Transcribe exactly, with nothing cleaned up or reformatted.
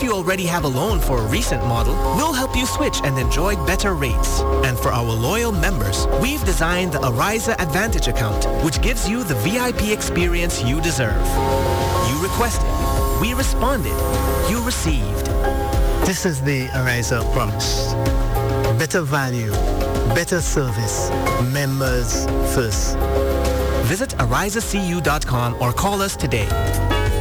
you already have a loan for a recent model, we'll help you switch and enjoy better rates. And for our loyal members, we've designed the Ariza Advantage account, which gives you the V I P experience you deserve. You requested, we responded, you received. This is the Ariza promise. Better value, better service, members first. Visit ariza c u dot com or call us today.